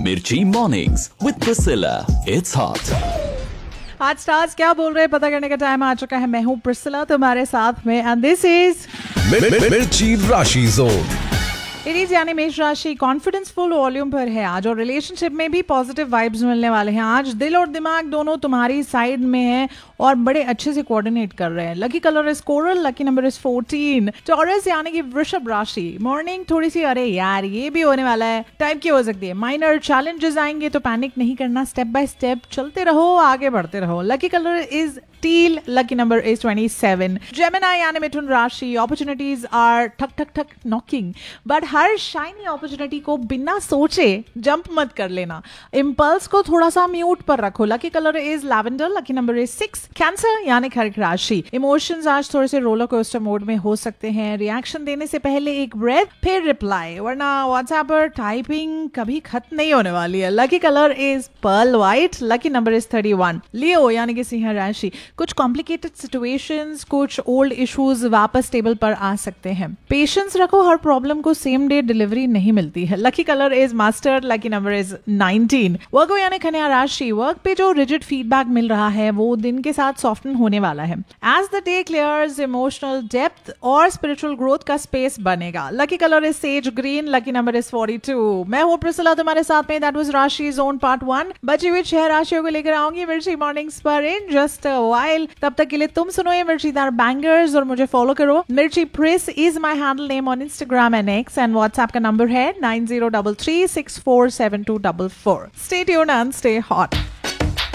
Mirchi Mornings with Priscilla. It's hot. आज stars क्या बोल रहे हैं पता करने का टाइम आ चुका है। मैं हूँ प्रिसिला तुम्हारे साथ में एंड दिस इज मिर्ची राशि जोन। एरीज यानी मेष राशि कॉन्फिडेंस फुल वॉल्यूम पर है आज और रिलेशनशिप में भी पॉजिटिव वाइब्स मिलने वाले हैं। आज दिल और दिमाग दोनों तुम्हारी साइड में है और बड़े अच्छे से कोऑर्डिनेट कर रहे हैं। Lucky colour is coral, lucky number is 14। Taurus यानी कि वृषभ राशि मॉर्निंग थोड़ी सी अरे यार ये भी होने वाला है टाइप की हो सकती है। माइनर चैलेंजेस आएंगे तो पैनिक नहीं करना, स्टेप बाय स्टेप चलते रहो, आगे बढ़ते रहो। Lucky colour is till, lucky number is 27। Gemini यानी मिथुन राशि अपॉर्चुनिटीज आर ठक ठक ठक knocking but her shiny opportunity को बिना सोचे जंप मत कर लेना। इम्पल्स को थोड़ा सा म्यूट पर रखो। Lucky colour is lavender, lucky number is 6। Cancer यानी खर्क राशि इमोशंस आज थोड़े से रोलर कोस्टर मोड में हो सकते हैं। रिएक्शन देने से पहले एक ब्रेथ फिर रिप्लाई, वरना व्हाट्सएप पर टाइपिंग कभी खत्म नहीं होने वाली है। Lucky colour is pearl white, lucky number is 31। लियो यानी कि सिंह राशि कुछ कॉम्प्लिकेटेड सिचुएशंस, कुछ ओल्ड इश्यूज वापस टेबल पर आ सकते हैं। पेशेंस रखो, हर प्रॉब्लम को सेम डे डिलीवरी नहीं मिलती है। Lucky colour is mustard, lucky number is 19। वर्गो यानी कन्या राशि वर्क पे जो रिजिड फीडबैक मिल रहा है वो दिन के साथ सॉफ्टन होने वाला है। As the day clears emotional depth और स्पिरिचुअल ग्रोथ का स्पेस बनेगा। Lucky colour is sage green, lucky number is 42। मैं हूँ प्रिसिला तुम्हारे साथ में। दैट वाज राशि जोन पार्ट 1। बची हुई 6 राशियों को लेकर आऊंगी मिर्ची मॉर्निंग्स पर इन जस्ट अ व्हाइल। तब तक के लिए तुम सुनो ये मिर्चीदार बैंगर्स और मुझे फॉलो करो। मिर्ची प्रिस is my handle name on Instagram and x and WhatsApp का नंबर है 9033647244। Stay tuned and stay hot.